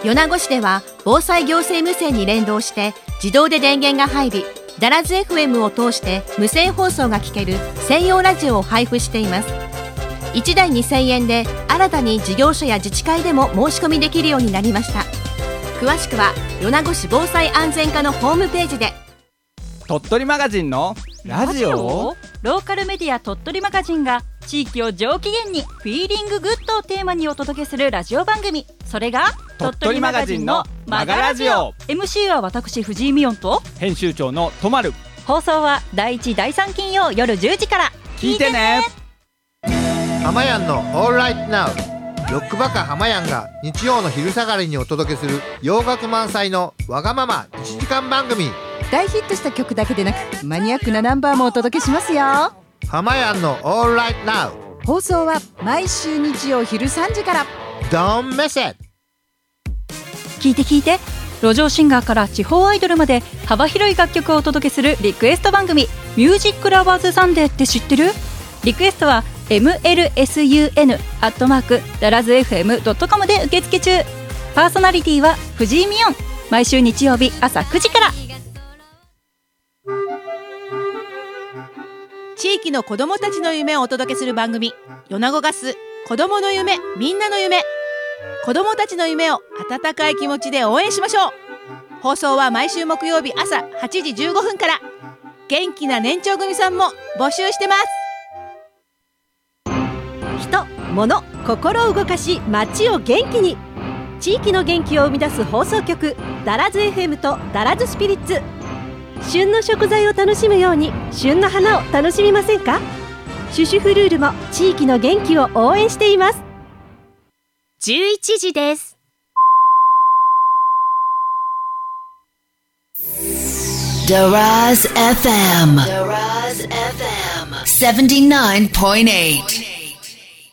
米子市では防災行政無線に連動して自動で電源が入り、ダラズ FM を通して無線放送が聞ける専用ラジオを配布しています。1台2000円で新たに事業所や自治会でも申し込みできるようになりました。詳しくは米子市防災安全課のホームページで。 鳥取マガジンのラジオ？ ローカルメディア鳥取マガジンが地域を上機嫌にフィーリンググッドをテーマにお届けするラジオ番組、それが鳥取マガジンのマガラジオ。 MC は私藤井美音と編集長のとまる。 放送は第1第3金曜夜10時から。 聞いてね。 ハマヤンのオールライトナウ、ロックバカハマヤンが日曜の昼下がりにお届けする洋楽満載のわがまま1時間番組。 大ヒットした曲だけでなくマニアックなナンバーもお届けしますよ。 ハマヤンのオールライトナウ、 放送は毎週日曜昼3時から。 Don't miss it。 聞いて聞いて、路上シンガーから地方アイドルまで幅広い楽曲をお届けするリクエスト番組、ミュージックラバーズサンデーって知ってる？リクエストは mlsun@darazfm.com で受付中。パーソナリティは藤井美音。毎週日曜日朝9時から。 地域の子どもたちの夢をお届けする番組、米子ガス子どもの夢みんなの夢。子どもたちの夢を温かい気持ちで応援しましょう。放送は毎週木曜日朝8時15分から。元気な年長組さんも募集してます。 人、物、心を動かし街を元気に。地域の元気を生み出す放送局、ダラズ FM とダラズスピリッツ。旬の食材を楽しむように旬の花を楽しみませんか？シュシュフルールも地域の元気を応援しています。 11時です。 Daraz FM 79.8